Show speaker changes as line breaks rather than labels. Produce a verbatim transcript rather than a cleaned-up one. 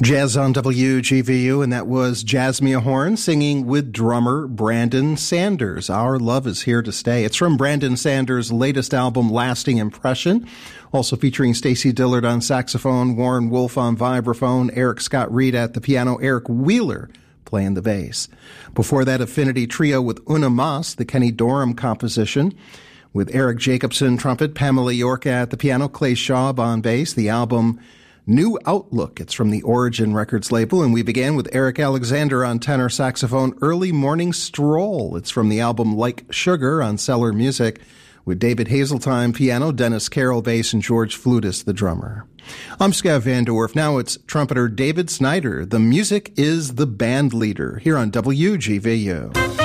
Jazz on W G V U, and that was Jasmia Horn singing with drummer Brandon Sanders. Our Love is Here to Stay. It's from Brandon Sanders' latest album, Lasting Impression, also featuring Stacy Dillard on saxophone, Warren Wolf on vibraphone, Eric Scott Reed at the piano, Eric Wheeler playing the bass. Before that, Affinity Trio with Una Mas, the Kenny Dorham composition, with Eric Jacobson trumpet, Pamela York at the piano, Clay Schaub on bass. The album New Outlook. It's from the Origin Records label, and we began with Eric Alexander on tenor saxophone, Early Morning Stroll. It's from the album Like Sugar on Cellar Music, with David Hazeltine piano, Dennis Carroll bass, and George Flutis the drummer. I'm Scav Van Dorf. Now it's trumpeter David Snyder. The music is the band leader here on W G V U.